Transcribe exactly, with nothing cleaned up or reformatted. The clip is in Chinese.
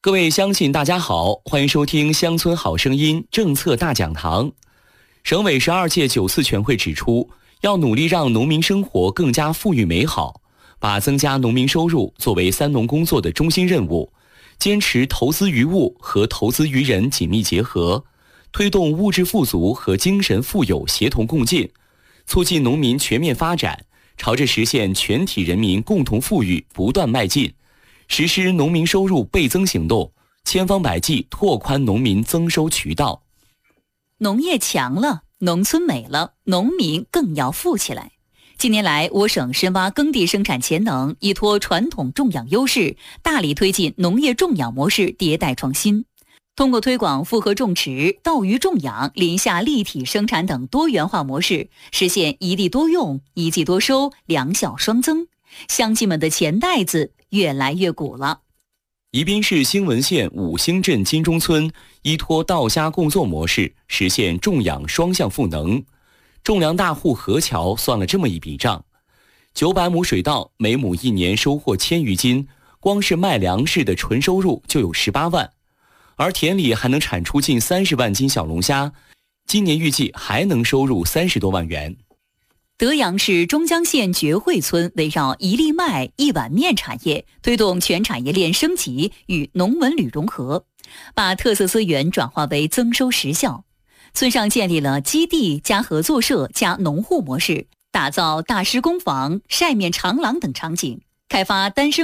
各位乡亲大家好，欢迎收听乡村好声音政策大讲堂。省委十二届九次全会指出，要努力让农民生活更加富裕美好，把增加农民收入作为三农工作的中心任务，坚持投资于物和投资于人紧密结合，推动物质富足和精神富有协同共进，促进农民全面发展，朝着实现全体人民共同富裕不断迈进。实施农民收入倍增行动，千方百计拓宽农民增收渠道。 农业强了，农村美了，农民更要富起来。近年来，我省深挖耕地生产潜能，依托传统种养优势，大力推进农业种养模式迭代创新。通过推广复合种植、稻鱼种养、林下立体生产等多元化模式，实现一地多用、一季多收、两效双增。乡亲们的钱袋子越来越鼓了。 宜宾市兴文县五兴镇金钟村依托稻虾共作模式，实现种养双向赋能。种粮大户何桥算了这么一笔账：九百亩水稻，每亩一年收获千余斤，光是卖粮食的纯收入就有十八万，而田里还能产出近三十万斤小龙虾，今年预计还能收入三十多万元。 德阳市中江县觉会村围绕一粒麦、一碗面产业，推动全产业链升级与农文旅融合，把特色资源转化为增收实效。村上建立了基地加合作社加农户模式，打造大施工房、晒面长廊等场景，开发单身